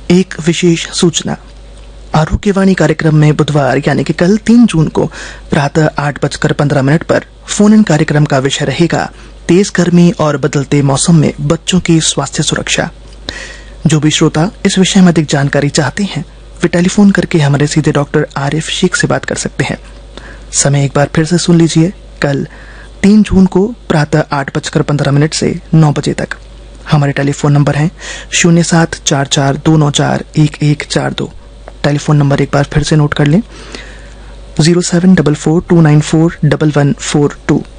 एक विशेष सूचना। आरोग्यवाणी कार्यक्रम में बुधवार यानी कि कल 3 जून को प्रातः 8:15 पर फोन इन कार्यक्रम का विषय रहेगा तेज गर्मी और बदलते मौसम में बच्चों की स्वास्थ्य सुरक्षा। जो भी श्रोता इस विषय में अधिक जानकारी चाहते हैं वे टेलीफोन करके हमारे सीधे डॉक्टर आरिफ शेख से बात कर सकते हैं। समय एक बार फिर से सुन लीजिए, कल 3 जून को प्रातः 8:15 से 9 बजे तक। हमारे टेलीफोन नंबर हैं 0744294142। टेलीफोन नंबर एक बार फिर से नोट कर लें 0744294142।